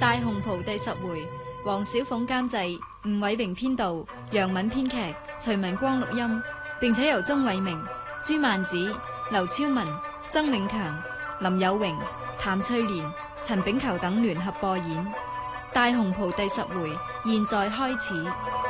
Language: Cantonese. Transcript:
大紅袍第10回，黃小鳳監製，吳偉榮編導，楊敏編劇，徐文光錄音，並且由鍾偉明、朱曼子、劉超文、曾永強、林有榮、譚翠蓮、陳炳球等聯合播演。大紅袍第10回，現在開始。